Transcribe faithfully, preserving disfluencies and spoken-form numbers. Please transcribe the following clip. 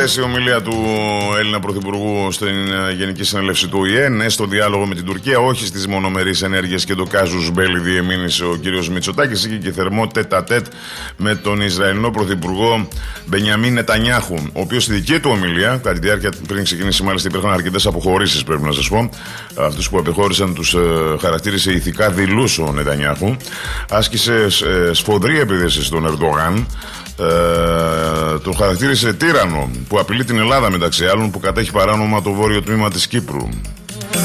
χθες η ομιλία του Έλληνα Πρωθυπουργού στην Γενική Συνέλευση του Ο Η Ε. Ναι, στο διάλογο με την Τουρκία, όχι στις μονομερείς ενέργειες και το κάζους μπέλι διεμήνυσε ο κύριος Μητσοτάκης. Είχε και θερμό τέτα-τέτ με τον Ισραηλινό Πρωθυπουργό Μπενιαμίν Νετανιάχου, ο οποίος στη δική του ομιλία, κατά τη διάρκεια πριν ξεκινήσει, μάλιστα υπήρχαν αρκετές αποχωρήσεις, πρέπει να σας πω. Αυτούς που απεχώρησαν τους ε, χαρακτήρισε ηθικά δειλούς ο Νετανιάχου. Άσκησε ε, σφοδρή επίδεση στον Ερντογάν. Ε, τον χαρακτήρισε τύρανο που απειλεί την Ελλάδα, μεταξύ άλλων, που κατέχει παράνομα το βόρειο τμήμα της Κύπρου.